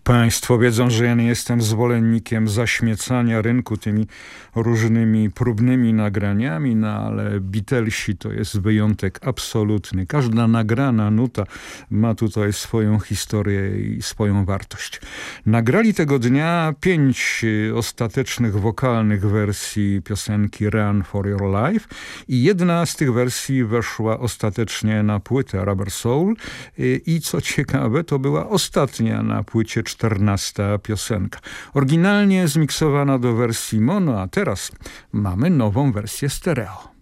Państwo wiedzą, że ja nie jestem zwolennikiem zaśmiecania rynku tymi różnymi próbnymi nagraniami, no ale Beatlesi to jest wyjątek absolutny. Każda nagrana nuta ma tutaj swoją historię i swoją wartość. Nagrali tego dnia 5 ostatecznych wokalnych wersji piosenki Run for Your Life i jedna z tych wersji weszła ostatecznie na płytę Rubber Soul i co ciekawe, to była ostatnia na płycie 14 piosenka. Oryginalnie zmiksowana do wersji mono, a teraz mamy nową wersję stereo.